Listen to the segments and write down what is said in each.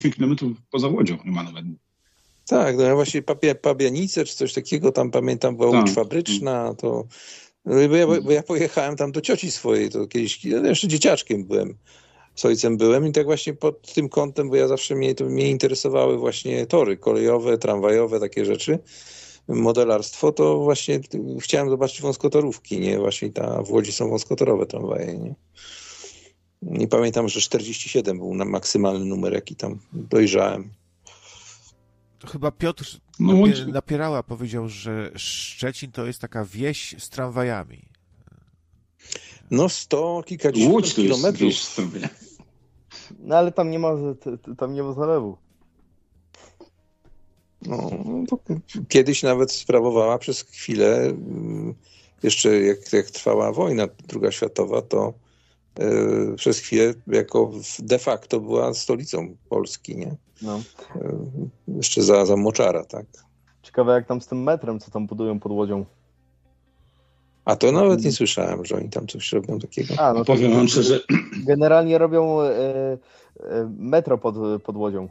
kilometrów poza Łodzią chyba nawet. Tak, no ja właśnie Pabianice czy coś takiego, tam pamiętam, była łódź fabryczna, to... Bo ja pojechałem tam do cioci swojej, to kiedyś, jeszcze dzieciaczkiem byłem, z ojcem byłem i tak właśnie pod tym kątem, bo ja zawsze mnie interesowały właśnie tory kolejowe, tramwajowe, takie rzeczy, modelarstwo, to właśnie chciałem zobaczyć wąskotorówki, nie? Właśnie w Łodzi są wąskotorowe tramwaje, nie? I pamiętam, że 47 był maksymalny numer, jaki tam dojrzałem. To chyba Piotr Napierała powiedział, że Szczecin to jest taka wieś z tramwajami. No 100 kilkadziesiąt kilometrów. No ale tam nie ma zalewu. No, to kiedyś nawet sprawowała przez chwilę, jeszcze jak trwała wojna II światowa, to przez chwilę jako de facto była stolicą Polski, nie? No. Jeszcze za Moczara, tak? Ciekawe jak tam z tym metrem, co tam budują pod Łodzią. A to nawet nie słyszałem, że oni tam coś robią takiego. No powiem wam szczerze. Generalnie robią metro pod Łodzią.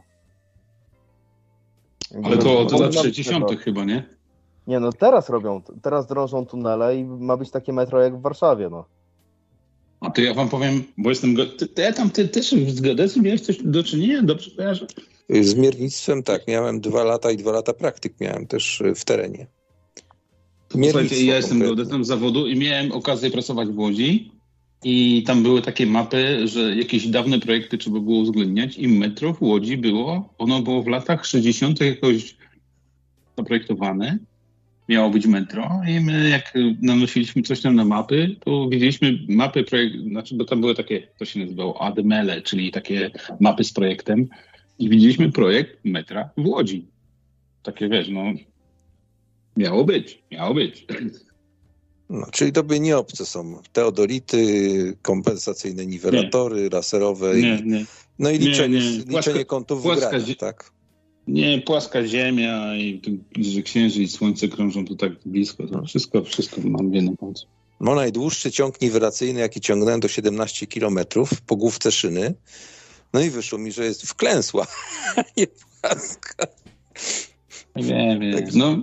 Ale to od lat 60. chyba, nie? Nie, no teraz robią. Teraz drążą tunele i ma być takie metro jak w Warszawie, no. A to ja wam powiem, bo jestem... Ty też z geodezją miałeś coś do czynienia? Dobrze kojarzę? Z miernictwem tak, miałem 2 lata i 2 lata praktyk miałem też w terenie. Słuchajcie, ja jestem geodezem z zawodu i miałem okazję pracować w Łodzi i tam były takie mapy, że jakieś dawne projekty trzeba było uwzględniać i metro w Łodzi ono było w latach 60. jakoś zaprojektowane. Miało być metro i my jak nanosiliśmy coś tam na mapy, to widzieliśmy mapy bo tam były takie, to się nazywało ADML, czyli takie mapy z projektem i widzieliśmy projekt metra w Łodzi. Takie wiesz, miało być. No, czyli to by nie obce są teodolity, kompensacyjne niwelatory, laserowe no i liczenie kątów wygrania, tak? Nie, płaska ziemia i że księżyc i słońce krążą tu tak blisko. To wszystko mam w jednym palcu. No najdłuższy ciąg niwelacyjny, jaki ciągnąłem, to 17 kilometrów po główce szyny. No i wyszło mi, że jest wklęsła, a nie płaska. Wiem. No,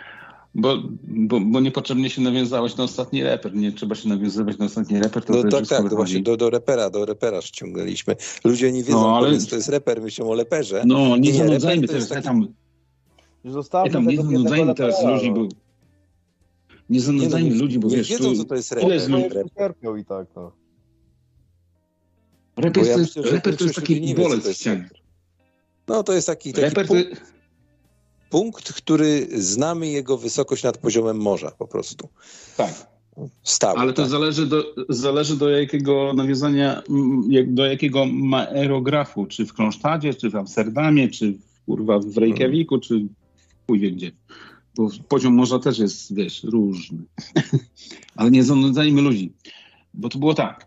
bo niepotrzebnie się nawiązałeś na ostatni reper. Nie trzeba się nawiązywać na ostatni reper. To tak, to właśnie do repera ściągnęliśmy. Ludzie nie wiedzą, ale to jest reper, myślą o leperze. No, nie zanudzajmy teraz. Nie zanudzajmy teraz ludzi, bo... Nie zanudzajmy ludzi, bo wiesz... Nie wiedzą, co to jest reper. I tak, no. Reper to jest taki bolec w ścianie. No, to jest taki punkt, który znamy jego wysokość nad poziomem morza po prostu. Tak. Stały, ale to zależy do jakiego nawiązania, do jakiego ma aerografu, czy w Kronsztadzie, czy w Amsterdamie, czy w Reykjaviku, czy chuj wie gdzie. Bo poziom morza też jest, wiesz, różny. Ale nie zanudzajmy ludzi. Bo to było tak.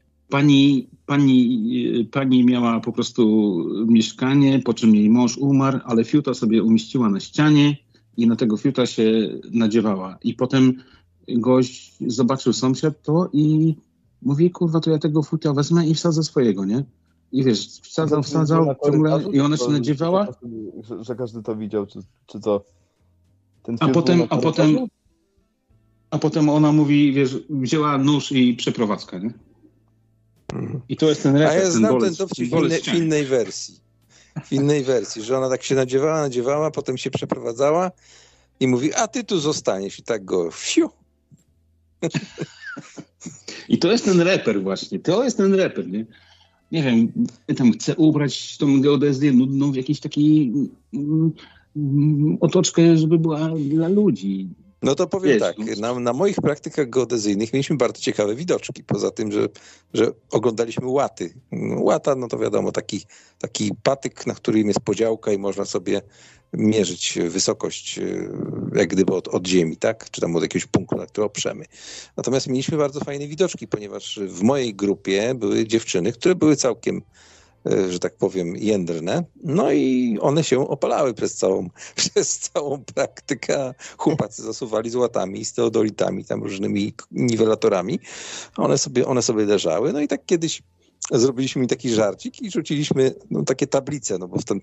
Pani miała po prostu mieszkanie, po czym jej mąż umarł, ale fiuta sobie umieściła na ścianie i na tego fiuta się nadziewała. I potem gość zobaczył sąsiad to i mówi, kurwa, to ja tego fiuta wezmę i wsadzę swojego, nie? I wiesz, wsadzał ciągle i ona się nadziewała. Że każdy to widział, czy co? A potem ona mówi, wiesz, wzięła nóż i przeprowadzka, nie? I to jest ten reper, a ja znam ten dowcip w innej wersji, że ona tak się nadziewała, potem się przeprowadzała i mówi, a ty tu zostaniesz i tak go wsiu. I to jest ten reper właśnie, nie? Nie wiem, tam chcę ubrać tą geodezję nudną w jakiś taki otoczkę, żeby była dla ludzi. No to powiem tak, na moich praktykach geodezyjnych mieliśmy bardzo ciekawe widoczki, poza tym, że oglądaliśmy łaty. Łata, no to wiadomo, taki patyk, na którym jest podziałka i można sobie mierzyć wysokość jak gdyby od ziemi, tak? Czy tam od jakiegoś punktu, na który oprzemy. Natomiast mieliśmy bardzo fajne widoczki, ponieważ w mojej grupie były dziewczyny, które były całkiem, że tak powiem, jędrne. No i one się opalały przez całą praktykę. Chłopacy zasuwali z łatami, z teodolitami, tam różnymi niwelatorami. One sobie leżały. No i tak kiedyś zrobiliśmy mi taki żarcik i rzuciliśmy takie tablice, no bo w ten